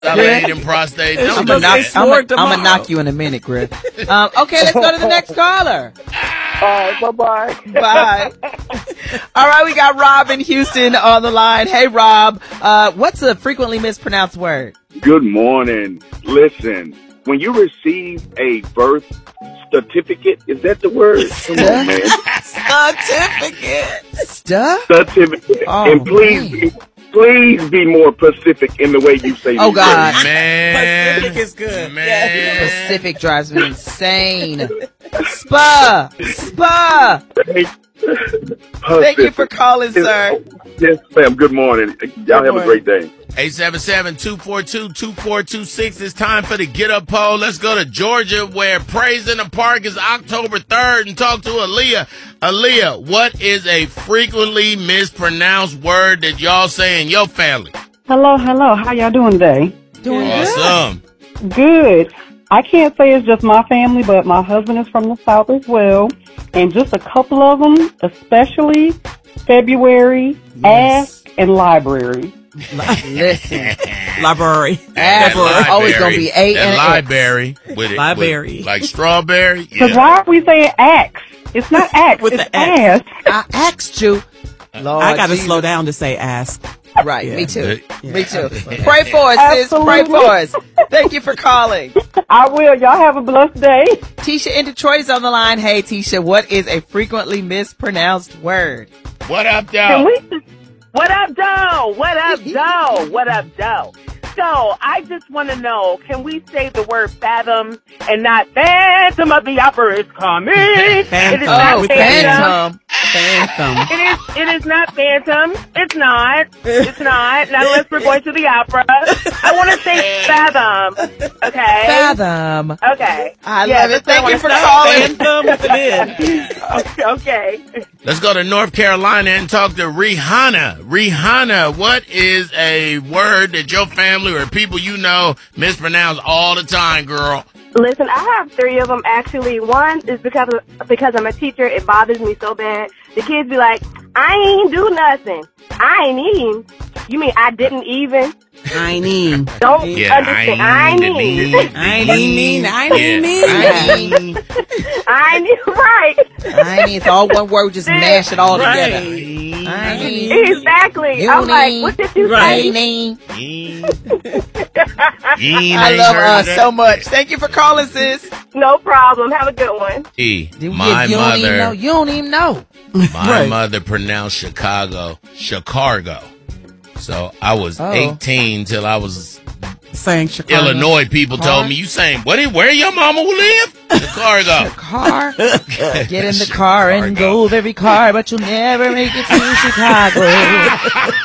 Salade and prostate. I'm Don't gonna do that. knock you in a minute, Griff. Okay, let's go to the next caller. Bye-bye. Bye. All right, we got Rob in Houston on the line. Hey, Rob. What's a frequently mispronounced word? Good morning. Listen, when you receive a birth certificate, is that the word? Come on, man. Certificate. Stuff? Certificate. Oh, and please be more specific in the way you say Oh, these God. words. Man. Pacific is good. Man. Pacific drives me insane. Spa. Thank you for calling, sir. Yes, ma'am. Good morning. Y'all have a great day. 877-242-2426. It's time for the Get Up poll. Let's go to Georgia, where Praise in the Park is October 3rd, and talk to Aaliyah. Aaliyah, what is a frequently mispronounced word that y'all say in your family? Hello. How y'all doing today? Doing Awesome. Good. I can't say it's just my family, but my husband is from the South as well. And just a couple of them, especially February, ask, and library. Listen. Library. Ask is always going to be A and library. With it, Library. with, like strawberry. Because Yeah. why are we saying axe? It's not axe, With it's the X. ask. I asked you. Lord I gotta Jesus. slow down to say ask. Right, Yeah. me too. Yeah. Me too. Pray for us, sis. Pray Absolutely. for us. Thank you for calling. I will. Y'all have a blessed day. Tisha in Detroit is on the line. Hey, Tisha, what is a frequently mispronounced word? What up, Can dog? we? What up, Joe? What up, Joe? What up, Joe? So, I just want to know, can we say the word fathom and not Phantom of the Opera is coming? It is Phantom. not Oh, Phantom. Phantom. Phantom. It is not Phantom. It's not. Not unless we're going to the opera. I want to say fathom. Okay? Fathom. Okay. I Yeah, love it. that's Thank you for what I calling. Phantom with an N. Okay. Let's go to North Carolina and talk to Rihanna. Rihanna, what is a word that your family or people you know mispronounce all the time, girl? Listen, I have three of them actually. One is because I'm a teacher. It bothers me so bad. The kids be like, I ain't do nothing. I ain't even. You mean I didn't even? I mean. Don't Yeah, understand. I ain't even. I ain't Right. It's all one word. We just mash it all together. Exactly. I'm like, what did you say? I love us so much. Thank you for calling, sis. No problem. Have a good one. My mother, You don't even know. my mother pronounced Chicago. So I was 18 till I was saying Chicago. Illinois. People told me, you saying, where your mama live? Chicago. Car. Get in the car and go very car, but you'll never make it to Chicago.